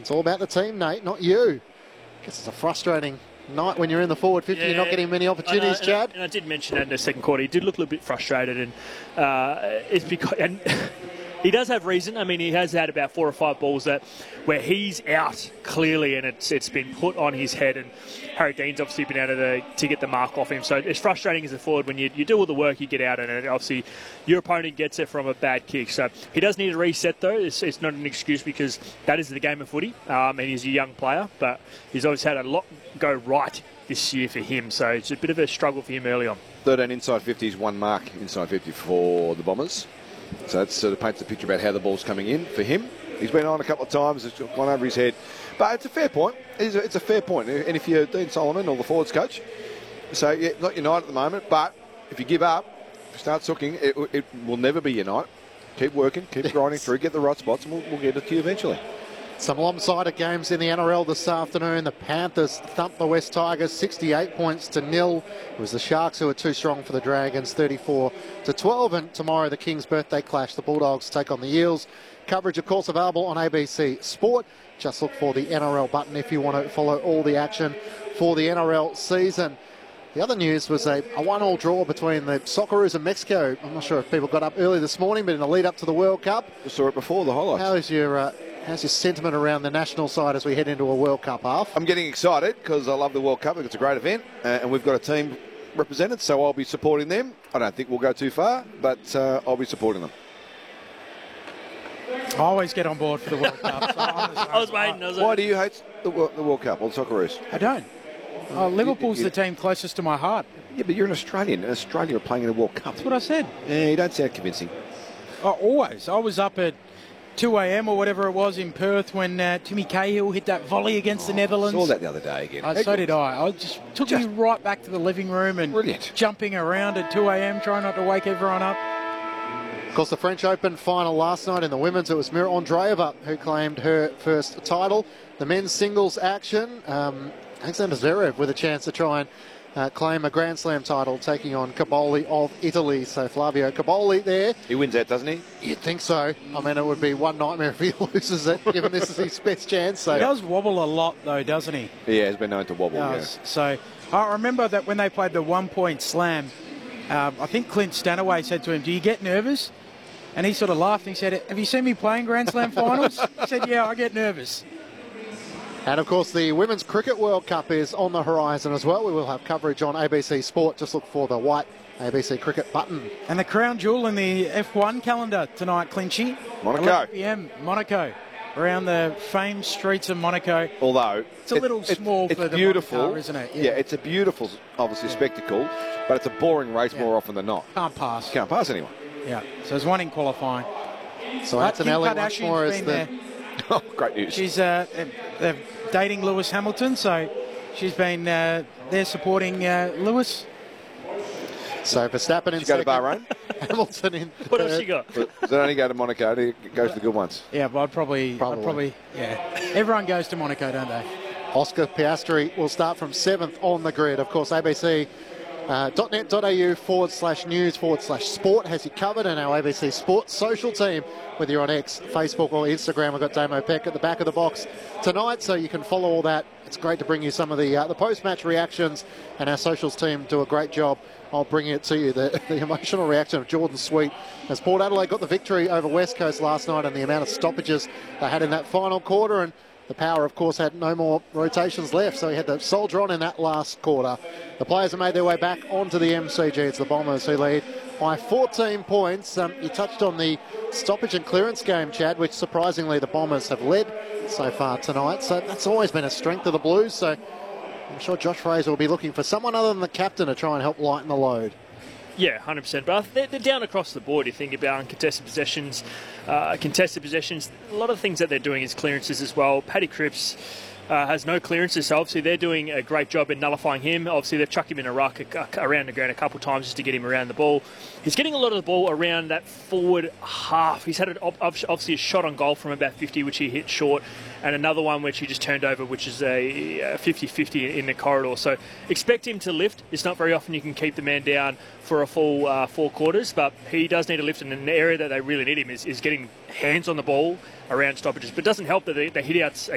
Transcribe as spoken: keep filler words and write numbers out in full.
It's all about the team, Nate, not you. I guess it's a frustrating night when you're in the forward fifty. Yeah, you're not getting many opportunities, and I, Chad. And I did mention that in the second quarter. He did look a little bit frustrated, and uh, it's because and he does have reason. I mean, he has had about four or five balls that where he's out clearly, and it's it's been put on his head. And Harry Dean's obviously been able to to get the mark off him. So it's frustrating as a forward when you you do all the work, you get out, and obviously your opponent gets it from a bad kick. So he does need a reset, though. It's, it's not an excuse because that is the game of footy, um, and he's a young player, but he's always had a lot go right this year for him, so it's a bit of a struggle for him early on. thirteen inside fifties, one mark inside fifty for the Bombers. So that sort of paints a picture about how the ball's coming in for him. He's been on a couple of times, it's gone over his head. But it's a fair point. It's a, it's a fair point. And if you're Dean Solomon or the forwards coach, so yeah, not your night at the moment, but if you give up, start sooking, it, it will never be your night. Keep working, keep grinding through, get the right spots, and we'll, we'll get it to you eventually. Some lopsided games in the N R L this afternoon. The Panthers thumped the West Tigers sixty-eight points to nil. It was the Sharks who were too strong for the Dragons, thirty-four to twelve. And tomorrow, the King's birthday clash. The Bulldogs take on the Eels. Coverage, of course, available on A B C Sport. Just look for the N R L button if you want to follow all the action for the N R L season. The other news was a, a one-all draw between the Socceroos and Mexico. I'm not sure if people got up early this morning, but in the lead-up to the World Cup. I saw it before, the highlights. How is your... Uh, How's your sentiment around the national side as we head into a World Cup, Alf? I'm getting excited because I love the World Cup. I think it's a great event, uh, and we've got a team represented, so I'll be supporting them. I don't think we'll go too far, but uh, I'll be supporting them. I always get on board for the World Cup. So I was waiting. I was Why do you hate the, the World Cup or the Socceroos? I don't. Oh, Liverpool's you, you, the team closest to my heart. Yeah, but you're an Australian. In Australia, are playing in a World Cup. That's what I said. Yeah, you don't sound convincing. Oh, always. I was up at two a m or whatever it was in Perth when uh, Timmy Cahill hit that volley against oh, the Netherlands. I saw that the other day again. Uh, so did I. I just took just me right back to the living room and brilliant. Jumping around at two a m trying not to wake everyone up. Of course, the French Open final last night in the women's, it was Mira Andreeva who claimed her first title. The men's singles action, um, Alexander Zverev with a chance to try and Uh, claim a Grand Slam title, taking on Caboli of Italy. So Flavio Caboli there. He wins that, doesn't he? You'd think so. I mean, it would be one nightmare if he loses it, given this is his best chance. So. He does wobble a lot, though, doesn't he? Yeah, he's been known to wobble, yeah. So I remember that when they played the one-point slam, um, I think Clint Stanaway said to him, do you get nervous? And he sort of laughed and he said, have you seen me playing Grand Slam finals? He said, yeah, I get nervous. And, of course, the Women's Cricket World Cup is on the horizon as well. We will have coverage on A B C Sport. Just look for the white A B C Cricket button. And the crown jewel in the F one calendar tonight, Clinchy. Monaco. eleven p m, Monaco. Around the famed streets of Monaco. Although... It's a little it, small it, for it's the beautiful, Monaco, isn't it? Yeah. yeah, it's a beautiful, obviously, yeah. spectacle, but it's a boring race yeah. more often than not. Can't pass. Can't pass anyone. Yeah, so there's one in qualifying. So Antonelli once more is the... Oh, great news. She's uh, they're dating Lewis Hamilton, so she's been uh, there supporting uh, Lewis. So Verstappen in she go to Bahrain? Hamilton in third. What else she got? Does it only go to Monaco? It goes to the good ones. Yeah, but I'd probably, probably. I'd probably, yeah. Everyone goes to Monaco, don't they? Oscar Piastri will start from seventh on the grid. Of course, A B C uh, .net.au forward slash news forward slash sport has you covered, and our A B C Sports social team, whether you're on X, Facebook or Instagram, we've got Damo Peck at the back of the box tonight, so you can follow all that. It's great to bring you some of the uh, the post-match reactions, and our socials team do a great job of bringing it to you. The, the emotional reaction of Jordan Sweet as Port Adelaide got the victory over West Coast last night, and the amount of stoppages they had in that final quarter, and the Power, of course, had no more rotations left, so he had to soldier on in that last quarter. The players have made their way back onto the M C G. It's the Bombers who lead by fourteen points. Um, you touched on the stoppage and clearance game, Chad, which surprisingly the Bombers have led so far tonight. So that's always been a strength of the Blues. So I'm sure Josh Fraser will be looking for someone other than the captain to try and help lighten the load. Yeah, one hundred percent. But they're, they're down across the board. You think about uncontested possessions, uh, contested possessions. A lot of things that they're doing is clearances as well. Paddy Cripps uh, has no clearances, so obviously they're doing a great job in nullifying him. Obviously they've chucked him in a ruck a, a, around the ground a couple of times just to get him around the ball. He's getting a lot of the ball around that forward half. He's had an, obviously a shot on goal from about fifty, which he hit short, and another one which he just turned over, which is a fifty fifty in the corridor. So expect him to lift. It's not very often you can keep the man down for a full uh, four quarters, but he does need to lift, and an area that they really need him is, is getting hands on the ball around stoppages. But it doesn't help that the, the hit outs